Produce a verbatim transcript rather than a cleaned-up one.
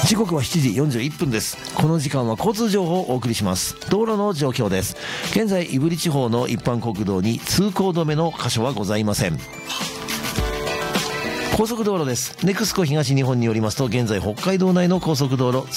時刻はしちじよんじゅういっぷんです。この時間は交通情報をお送りします。道路の状況です。現在胆振地方の一般国道に通行止めの箇所はございません。高速道路です。ネクスコ東日本によりますと、現在北海道内の高速道路